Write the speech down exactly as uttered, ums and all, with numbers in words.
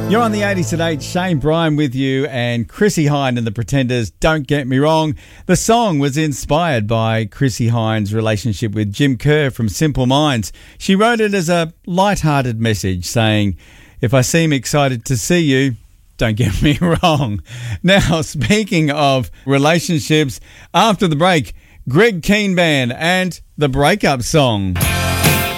You're on the eighties at eight, Shane Bryan with you and Chrissie Hynde and the Pretenders, Don't Get Me Wrong. The song was inspired by Chrissie Hynde's relationship with Jim Kerr from Simple Minds. She wrote it as a light-hearted message saying, if I seem excited to see you, don't get me wrong. Now, speaking of relationships, after the break, Greg Keen Band and the breakup song.